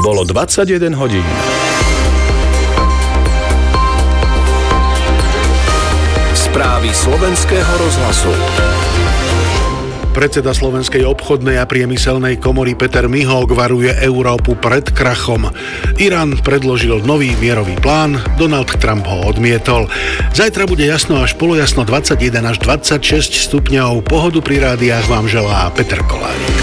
Bolo 21 hodín. Správy slovenského rozhlasu. Predseda Slovenskej obchodnej a priemyselnej komory Peter Mihók varuje Európu pred krachom. Irán predložil nový mierový plán, Donald Trump ho odmietol. Zajtra bude jasno až polojasno 21 až 26 stupňov. Pohodu pri rádiách vám želá Peter Kolárik.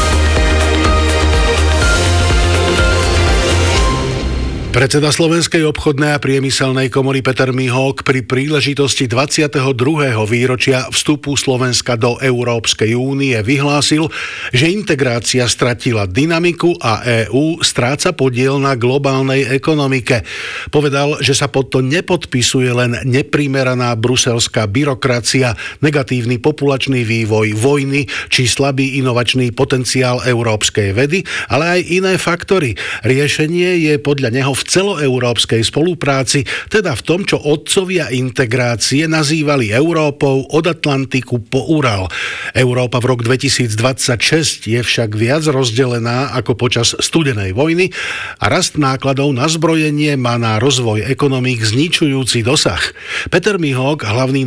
Predseda Slovenskej obchodnej a priemyselnej komory Peter Mihók pri príležitosti 22. výročia vstupu Slovenska do Európskej únie vyhlásil, že integrácia stratila dynamiku a EÚ stráca podiel na globálnej ekonomike. Povedal, že sa pod to nepodpisuje len neprimeraná bruselská byrokracia, negatívny populačný vývoj, vojny či slabý inovačný potenciál európskej vedy, ale aj iné faktory. Riešenie je podľa neho v celoeurópskej spolupráci, teda v tom, čo otcovia integrácie nazývali Európou od Atlantiku po Ural. Európa v rok 2026 je však viac rozdelená ako počas studenej vojny a rast nákladov na zbrojenie má na rozvoj ekonomík zničujúci dosah. Peter Mihók, hlavný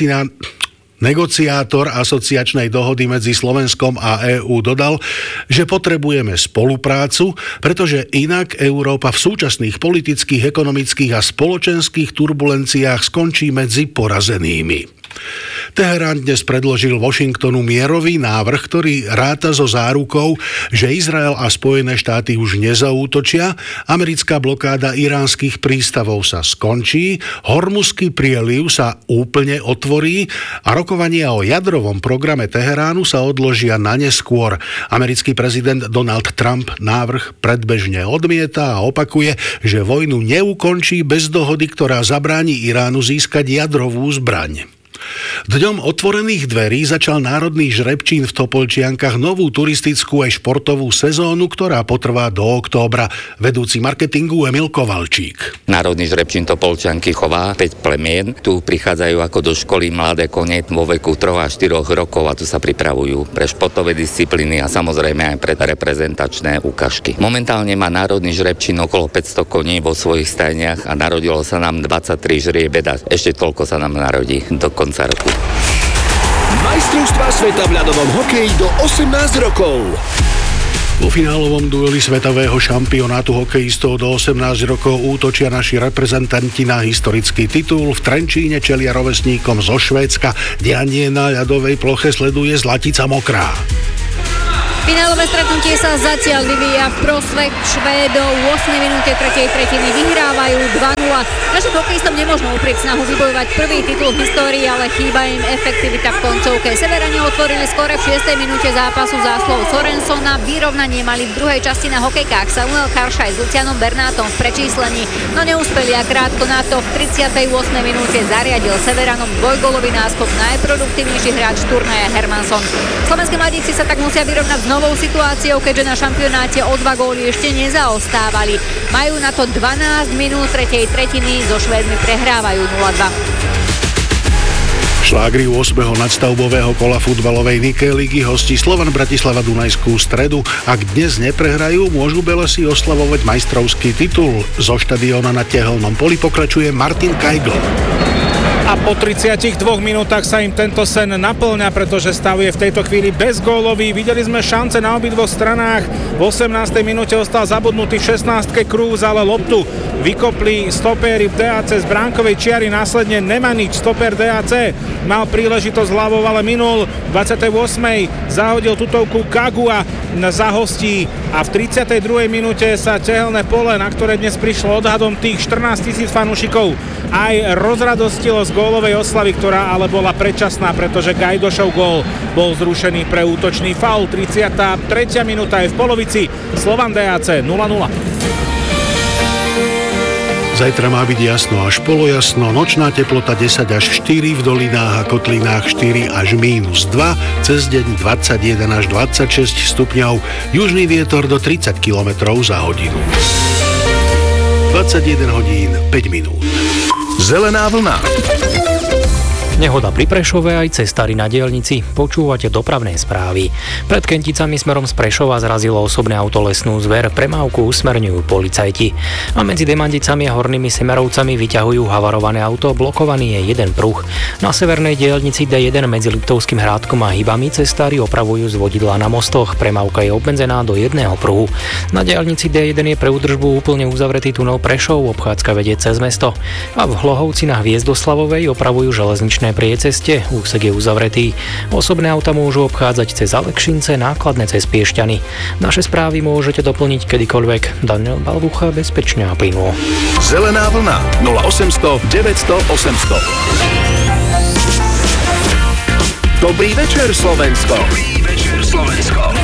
negociátor asociačnej dohody medzi Slovenskom a EÚ, dodal, že potrebujeme spoluprácu, pretože inak Európa v súčasných politických, ekonomických a spoločenských turbulenciách skončí medzi porazenými. Teherán dnes predložil Washingtonu mierový návrh, ktorý ráta so zárukou, že Izrael a Spojené štáty už nezaútočia, americká blokáda iránskych prístavov sa skončí, Hormuzský prieliv sa úplne otvorí a rokovania o jadrovom programe Teheránu sa odložia na neskôr. Americký prezident Donald Trump návrh predbežne odmieta a opakuje, že vojnu neukončí bez dohody, ktorá zabráni Iránu získať jadrovú zbraň. Dňom otvorených dverí začal národný žrebčín v Topolčiankach novú turistickú aj športovú sezónu, ktorá potrvá do októbra. Vedúci marketingu Emil Kovalčík. Národný žrebčín Topolčianky chová 5 plemien. Tu prichádzajú ako do školy mladé kone vo veku 3 a 4 rokov a tu sa pripravujú pre športové disciplíny a samozrejme aj pre reprezentačné ukážky. Momentálne má národný žrebčín okolo 500 koní vo svojich stajniach a narodilo sa nám 23 žriebed a ešte toľko sa nám narodí do konca roku. Majstrovstvá sveta v ľadovom hokeji do 18 rokov. Vo finálovom dueli svetového šampionátu hokejistov do 18 rokov útočia naši reprezentanti na historický titul. V Trenčíne čelia rovesníkom zo Švédska. Dianie na ľadovej ploche sleduje Zlatica Mokrá. Finálové stretnutie sa zatiaľ vyvíja v prospech Švédov. V 8. minúte 3. tretiny vyhrávajú 2-0. Našim hokejistom nemôžno uprieť snahu vybojovať prvý titul v histórii, ale chýba im efektivita v koncovke. Severania otvorili skore v 6. minúte zápasu záslov Sorensona. Vyrovnanie mali v druhej časti na hokejkách Samuel Karšaj s Lucianom Bernátom v prečíslení, no neúspeli a krátko na to v 38. minúte zariadil Severanom dvojgólový náskok najproduktívnejší hráč turnaja Hermansson. Slovenskí mladíci sa tak musia vyrovnať s novou situáciou, keďže na šampionáte o 2 góly ešte nezaostávali. Majú na to 12 minút 3. tretiny, so Švédmi prehrávajú 0-2. Šlágri 8. nadstavbového kola futbalovej Nike ligy hostí Slovan Bratislava Dunajskú Stredu. Ak dnes neprehrajú, môžu Belesi oslavovať majstrovský titul. Zo štadióna na Tehelnom poli pokračuje Martin Kajgl. A po 32 minútach sa im tento sen naplňa, pretože stav je v tejto chvíli bezgólový. Videli sme šance na obidvoch stranách. V 18. minúte ostal zabudnutý v 16. Krúz, ale loptu vykopli stopéri v DAC z bránkovej čiary. Následne Nemanič, stoper DAC, mal príležitosť hlavou, ale minul. V 28. zahodil tutovku Kagua za hostí a v 32. minúte sa Tehelné pole, na ktoré dnes prišlo odhadom tých 14 000 fanúšikov, aj rozradostilo z gólovej oslavy, ktorá ale bola predčasná, pretože Gajdošov gól bol zrušený pre útočný faul. 33. minúta je v polovici. Slovan DAC 0-0. Zajtra má byť jasno až polojasno, nočná teplota 10 až 4, v dolinách a kotlinách 4 až -2, cez deň 21 až 26 stupňov, južný vietor do 30 km za hodinu. 21 hodín 5 minút. Zelená vlna. Nehoda pri Prešove aj cestári na diaľnici. Počúvate dopravné správy. Pred Kenticami smerom z Prešova zrazilo osobné auto lesnú zver. Premávku usmerňujú policajti. A medzi Demandicami a Hornými Semerovcami vyťahujú havarované auto. Blokovaný je jeden pruh. Na severnej diaľnici D1 medzi Liptovským Hrádkom a Hybami cestári opravujú zvodidlá na mostoch. Premávka je obmedzená do jedného pruhu. Na diaľnici D1 je pre údržbu úplne uzavretý tunel Prešov, obchádzka vedie cez mesto. A v Hlohovci na Hviezdoslavovej opravujú železničné prieceste, úsek je uzavretý. Osobné auta môžu obchádzať cez Alekšince, nákladné cez Piešťany. Naše správy môžete doplniť kedykoľvek. Daniel Balbucha, bezpečne a plynulo. Zelená vlna 0800 900 800. Dobrý večer, Slovensko. Dobrý večer, Slovensko.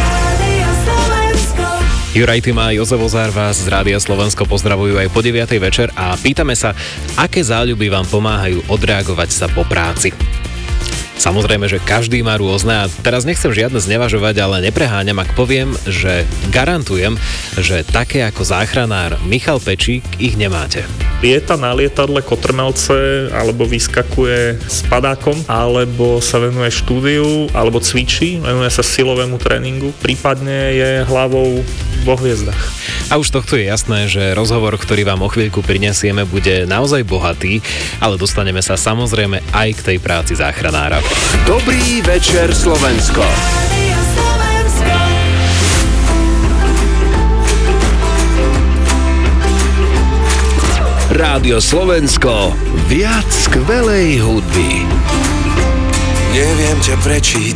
Juraj Tyma a Jozef Ozár vás z Rádia Slovensko pozdravujú aj po 9. večer a pýtame sa, aké záľuby vám pomáhajú odreagovať sa po práci. Samozrejme, že každý má rôzne a teraz nechcem žiadne znevažovať, ale nepreháňam, ak poviem, že garantujem, že také ako záchranár Michal Pečík ich nemáte. Lieta na lietadle kotrmelce, alebo vyskakuje s padákom, alebo sa venuje štúdiu, alebo cvičí, venuje sa silovému tréningu, prípadne je hlavou vo hviezdach. A už tohto je jasné, že rozhovor, ktorý vám o chvíľku prinesieme, bude naozaj bohatý, ale dostaneme sa samozrejme aj k tej práci záchranára. Dobrý večer, Slovensko. Rádio Slovensko, viac skvelej hudby. Neviem ťa prečítať,